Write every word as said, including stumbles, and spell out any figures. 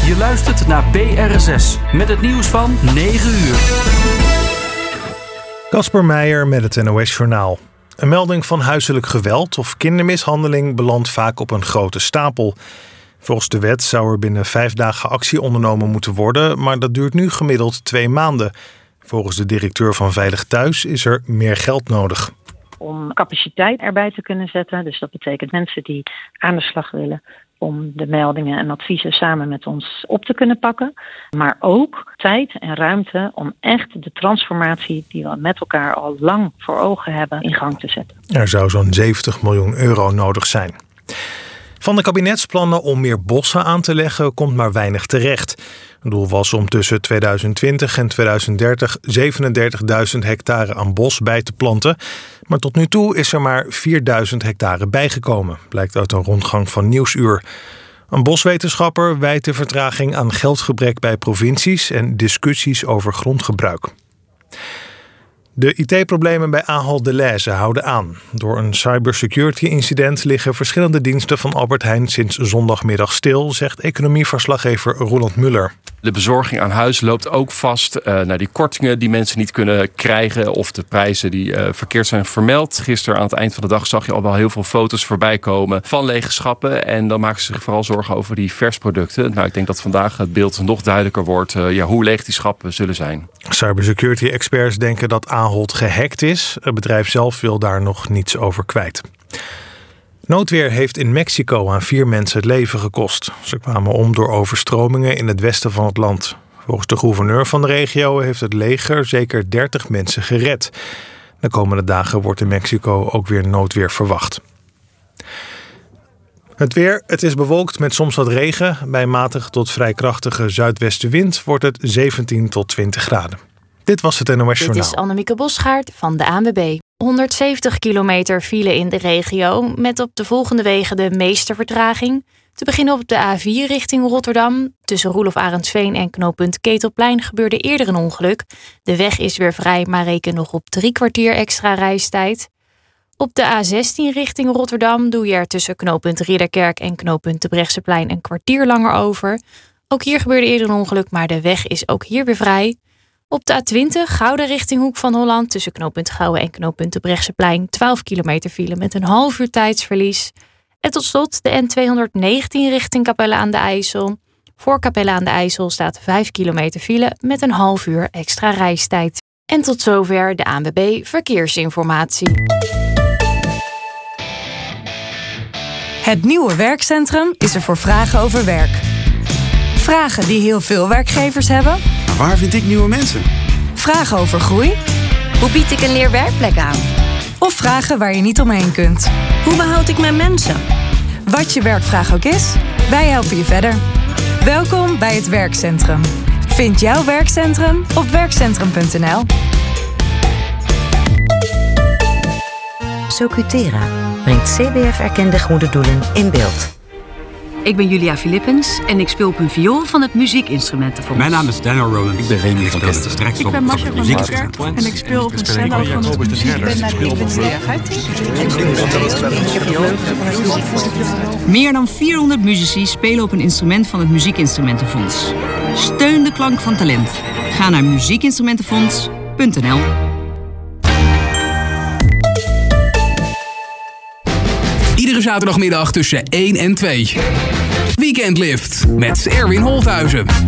Je luistert naar B R S S met het nieuws van negen uur. Casper Meijer met het N O S-journaal. Een melding van huiselijk geweld of kindermishandeling belandt vaak op een grote stapel. Volgens de wet zou er binnen vijf dagen actie ondernomen moeten worden, maar dat duurt nu gemiddeld twee maanden. Volgens de directeur van Veilig Thuis is er meer geld nodig. Om capaciteit erbij te kunnen zetten, dus dat betekent mensen die aan de slag willen om de meldingen en adviezen samen met ons op te kunnen pakken. Maar ook tijd en ruimte om echt de transformatie die we met elkaar al lang voor ogen hebben in gang te zetten. Er zou zo'n zeventig miljoen euro nodig zijn. Van de kabinetsplannen om meer bossen aan te leggen komt maar weinig terecht. Het doel was om tussen tweeduizend twintig en tweeduizend dertig zevenendertigduizend hectare aan bos bij te planten. Maar tot nu toe is er maar vierduizend hectare bijgekomen, blijkt uit een rondgang van Nieuwsuur. Een boswetenschapper wijt de vertraging aan geldgebrek bij provincies en discussies over grondgebruik. De I T-problemen bij Ahold Delhaize houden aan. Door een cybersecurity-incident liggen verschillende diensten van Albert Heijn sinds zondagmiddag stil, zegt economieverslaggever Roland Muller. De bezorging aan huis loopt ook vast uh, naar die kortingen die mensen niet kunnen krijgen of de prijzen die uh, verkeerd zijn vermeld. Gisteren aan het eind van de dag zag je al wel heel veel foto's voorbij komen van lege schappen. En dan maken ze zich vooral zorgen over die versproducten. Nou, ik denk dat vandaag het beeld nog duidelijker wordt uh, ja, hoe leeg die schappen zullen zijn. Cybersecurity-experts denken dat Ahold gehackt is. Het bedrijf zelf wil daar nog niets over kwijt. Noodweer heeft in Mexico aan vier mensen het leven gekost. Ze kwamen om door overstromingen in het westen van het land. Volgens de gouverneur van de regio heeft het leger zeker dertig mensen gered. De komende dagen wordt in Mexico ook weer noodweer verwacht. Het weer, het is bewolkt met soms wat regen. Bij matig tot vrij krachtige zuidwestenwind wordt het zeventien tot twintig graden. Dit was het N O S-journaal. Dit is Annemieke Bosgaard van de A N W B. honderdzeventig kilometer file in de regio, met op de volgende wegen de meeste vertraging. Te beginnen op de A vier richting Rotterdam. Tussen Roelof Arendsveen en knooppunt Ketelplein gebeurde eerder een ongeluk. De weg is weer vrij, maar reken nog op drie kwartier extra reistijd. Op de A zestien richting Rotterdam doe je er tussen knooppunt Ridderkerk en knooppunt Debrechtseplein een kwartier langer over. Ook hier gebeurde eerder een ongeluk, maar de weg is ook hier weer vrij. Op de A twintig, Gouda richting Hoek van Holland, tussen knooppunt Gouwen en knooppunt Debrechtseplein, twaalf kilometer file met een half uur tijdsverlies. En tot slot de N tweehonderdnegentien richting Capelle aan de IJssel. Voor Capelle aan de IJssel staat vijf kilometer file met een half uur extra reistijd. En tot zover de A N W B Verkeersinformatie. Het nieuwe werkcentrum is er voor vragen over werk. Vragen die heel veel werkgevers hebben. Maar waar vind ik nieuwe mensen? Vragen over groei. Hoe bied ik een leerwerkplek aan? Of vragen waar je niet omheen kunt. Hoe behoud ik mijn mensen? Wat je werkvraag ook is, wij helpen je verder. Welkom bij het werkcentrum. Vind jouw werkcentrum op werkcentrum punt n l. Socutera brengt C B F-erkende goede doelen in beeld. Ik ben Julia Philippens en ik speel op een viool van het Muziekinstrumentenfonds. Mijn naam is Daniel Roland. Ik ben Remy van Kester. Ik ben Marcia van Muziek en ik speel op een cello van het Muziekinstrumentenfonds. Meer dan vierhonderd muzici spelen op een instrument van het Muziekinstrumentenfonds. Steun de klank van talent. Ga naar muziekinstrumentenfonds punt n l. Iedere zaterdagmiddag tussen één en twee. Weekendlift met Erwin Holthuizen.